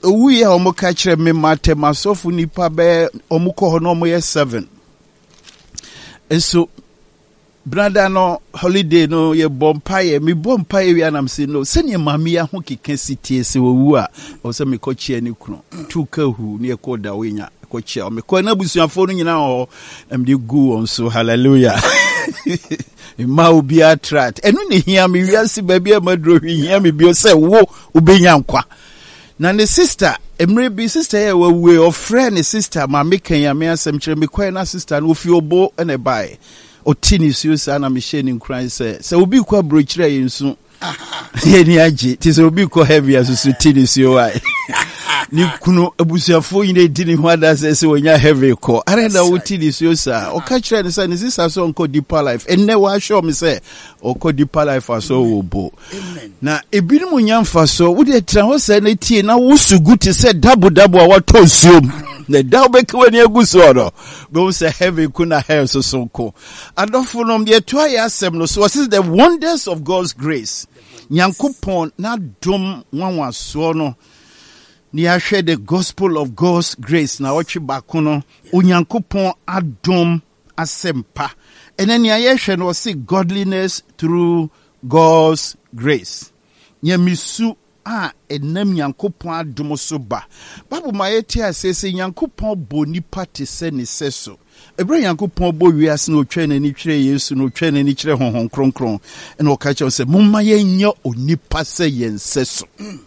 we are omo kachre me mate masofu nipa be omo ko ho no omo ye 7. And so brother no holiday no ye bompaye me bompaye wi anam say no se ne mame ya ho keke sitie se owu a o se me ko chia ni kunu tuka hu ne ko da wenya ko chia o me ko na busuafo no nyina ho am de gu on so hallelujah ma obi attract enu ne hia me wiase ba bia madro hia me bio se wo obenya nkwa na ne sister emre bi sister ye we of friend sister ma me kan ya me asem kire me kwai na sister no fi obo ene bai otini susa na me sheni nkran se obi kwa brochire yensu ye ni age ti se obi kwa heavy asusu tini suwa ni kuno abusuafo yine dini hwada se wonya heavy ko arenda otini susa o ka kire ne se ne sister so nko deeper life enne wa show me se o ko deeper life aso obo na ebinim nyamfa so wo de tra ho se na tie na wo sugu ti se dabo a wato nsuom the Dalbeck when you go so no say heavy kuna hair so sonko adofo no de to ayasem no so what is the wonders of God's grace nyankopon na dom nwanwa so no ni ahwe the gospel of God's grace na watch back no onyankopon adom asempa ene ni ayehwe no see godliness through God's grace nyamisu enam yankopon adom so ba Bible ma yeti asese yankopon boni pate se ne seso ebra yankopon bo wiase na otwa na ni twere Yesu na otwa na ni kyere honhon kronkron ena o ka che se mumma yenya onipa se yenseso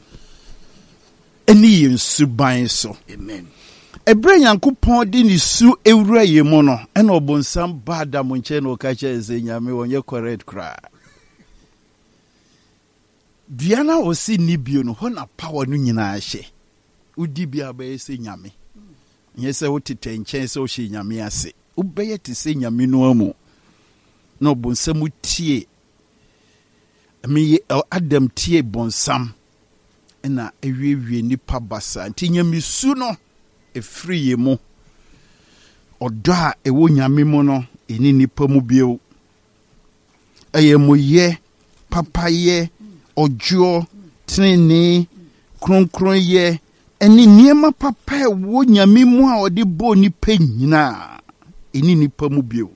eni yensu ban so amen ebra yankopon di ni su ewura yemu no ena obonsam ba da mo nche na o ka che se nyame wonye correct kra Diana osi nibio no hona power no nyina ahye udi bia ba ese nyame nyese wotete nchen se o hye nyame ase ubeye te se nyame no amu no bonsam tie me Adam tie bonsam na ewie nipa basa nti nyame su no efri yemu odo a ewo nyame mu no eni nipa mu bio ayemoye papaye ojo trene kronkron ye eni niema papa wo nyame mu a odi bo ni pa nyina eni nipa mu bio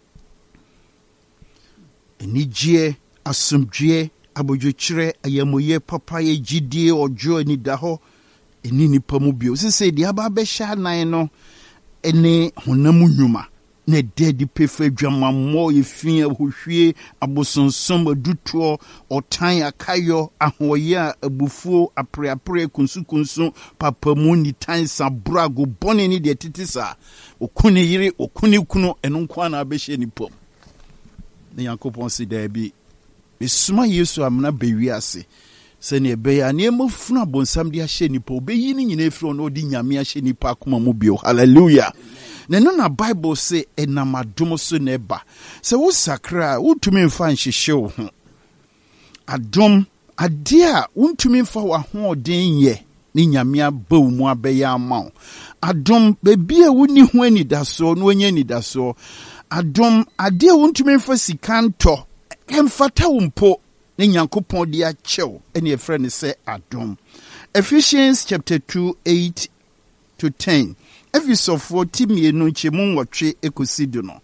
eni gie asomdwe abodwokyere ayamoye papa ye gidie ojo eni daho eni nipa mu bio se de aba be sha nan no eni honamu nyuma ne dedi pefe dwamammo yefia hohwie abosonsom aduto otan akayo ahoye abufuo apreapre kunsu papamu ni tan sabrago bone ni de titisa okune yire okune kunu enonkwa na abehye ni pom ne yakopon si da bi besuma Yesu amna bewiase se ne beya ne mafuna bonsam de ahye ni pom beyi ni nyina efro no di nyame ahye ni pa akoma mu bio hallelujah Neno na Bible say enamadom so neba. Se wo sakra untumi mfa nhihye wo ho. Adom ade a untumi mfa wa ho den ye ni nyame aba wo mu abeya ama. Adom bebi a woni ho anidaso no onye anidaso. Adom ade a untumi mfa sikanto emfata wo mpo ni nyankopon de achew ene efre ne se adom. Ephesians chapter 2:8-10 Efisofo timienu nchemu nwotwe ekosidu no.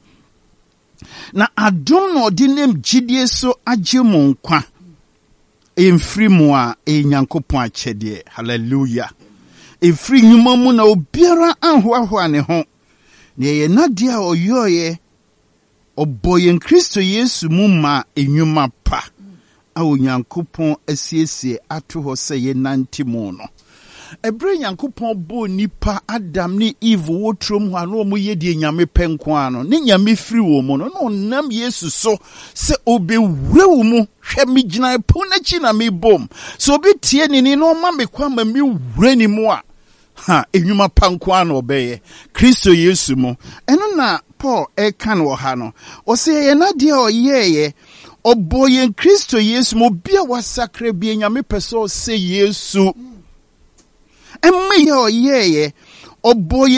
Na adom no di nem gidie so agye mo nkwa. Emfiri mu a enyankopon achede. Hallelujah. Efiri nyuma mu na obiara anhoahoa ne ho. Ne ye nade a oyoye oboyen Kristo Yesu mu ma enyuma pa. A onyankopon asiesie ato ho se ye nantimo no. Ebre yankopon bo nipa Adam ni Eve wotrom ho ano mo yedie nyame penko ano ne nyame firi wo mo no nam Yesu so se obewure wo mu hwe me gina po na chi na me bom so obi tie ni no ma me kwa ma me wure ni mu a enwuma panko ano obeye Kristo Yesu mo eno na Paul kan wo ha no o se ye na de o yeye oboyen Kristo Yesu mo bia wasakra bia nyame peso se Yesu Emma yo yeye oboye